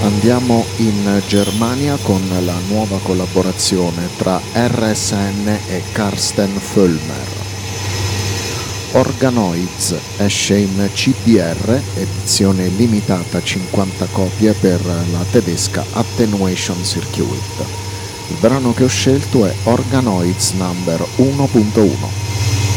Andiamo in Germania con la nuova collaborazione tra RSN e Carsten Föllmer. Organoids esce in CDR, edizione limitata 50 copie per la tedesca Attenuation Circuit. Il brano che ho scelto è Organoids number 1.1.